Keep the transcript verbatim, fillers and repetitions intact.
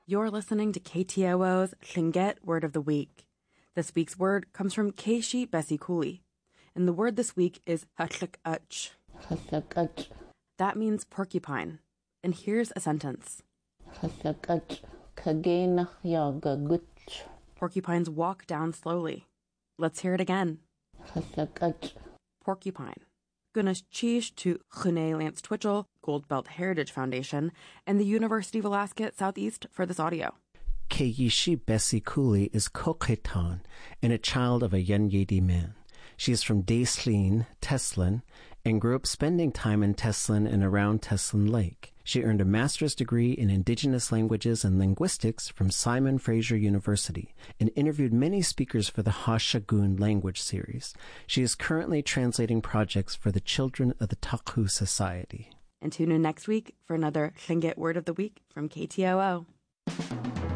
You're listening to K T O O's Tlingit Word of the Week. This week's word comes from Keishi Bessie Cooley, and the word this week is hatlak'ach. Hatlak'ach. That means porcupine. And here's a sentence. Hatlak'ach kagenach yagaguch. Porcupines walk down slowly. Let's hear it again. Hatlak'ach. Porcupine. Gunas Chish to Chune Lance Twitchell, Gold Belt Heritage Foundation, and the University of Alaska Southeast for this audio. Keishi Bessie Cooley is Coqueton and a child of a Yenyedi man. She is from Daislin, Teslin, and grew up spending time in Teslin and around Teslin Lake. She earned a master's degree in Indigenous Languages and Linguistics from Simon Fraser University and interviewed many speakers for the Hashagun language series. She is currently translating projects for the children of the Taku Society. And tune in next week for another Tlingit Word of the Week from K T O O.